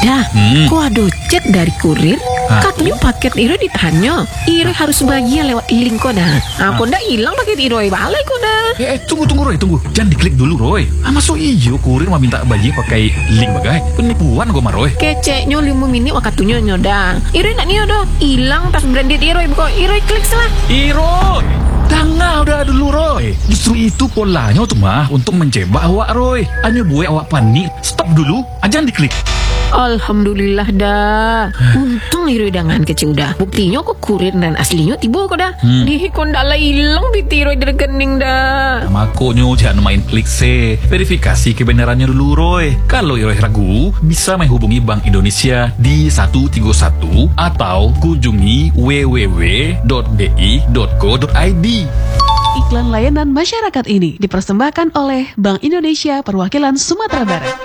Dah, ku ada chat dari kurir. Katanya paket Iro ditahannya. Iro harus bahagia lewat link kok dah. Aku ndak hilang paket Iro balik kok dah. Tunggu Roy, tunggu. Jangan diklik dulu Roy. Masuk iyo kurir mah minta bayi pakai link bagai. Penipuan gua mah Roy. Keceknya 5 menit wakatunya nyoda. Iro nak ni ada. Hilang tas branded Iro buka Iro klik salah. Iro, udah dulu Roy. Justru itu polanya tuh mah untuk menjebak awak Roy. Hanya buat awak panik. Stop dulu. Jangan diklik. Alhamdulillah dah. Untung Iro dengan kecil dah. Buktinya kok kurir dan aslinya tiba kok dah. Di kondak lah hilang biti Iro dari rekening dah. Makanya jangan main klik se. Verifikasi kebenarannya dulu Roy. Kalau Iro ragu, bisa menghubungi Bank Indonesia di 131 atau kunjungi www.bi.co.id. Iklan layanan masyarakat ini dipersembahkan oleh Bank Indonesia Perwakilan Sumatera Barat.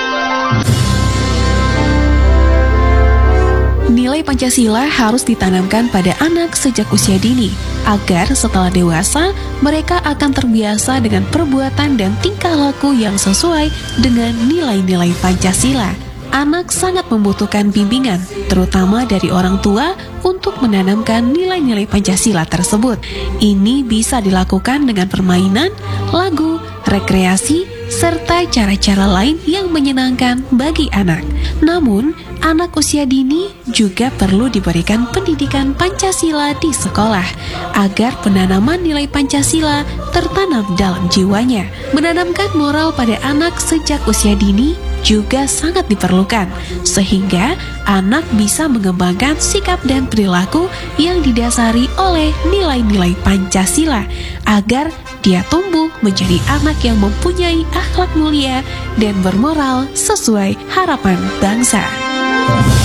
Nilai Pancasila harus ditanamkan pada anak sejak usia dini, agar setelah dewasa, mereka akan terbiasa dengan perbuatan dan tingkah laku yang sesuai dengan nilai-nilai Pancasila. Anak sangat membutuhkan bimbingan, terutama dari orang tua, untuk menanamkan nilai-nilai Pancasila tersebut. Ini bisa dilakukan dengan permainan, lagu, rekreasi, serta cara-cara lain yang menyenangkan bagi anak. Namun, anak usia dini juga perlu diberikan pendidikan Pancasila di sekolah, agar penanaman nilai Pancasila tertanam dalam jiwanya. Menanamkan moral pada anak sejak usia dini juga sangat diperlukan, sehingga anak bisa mengembangkan sikap dan perilaku yang didasari oleh nilai-nilai Pancasila, agar dia tumbuh menjadi anak yang mempunyai akhlak mulia dan bermoral sesuai harapan bangsa.